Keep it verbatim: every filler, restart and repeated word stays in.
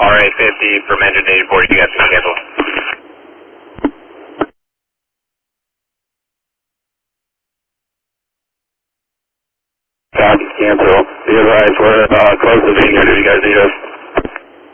R A fifty from engine eighty-four, you guys can cancel. Copy, cancel. Be advised, we're uh, close to being here. Do you guys need us?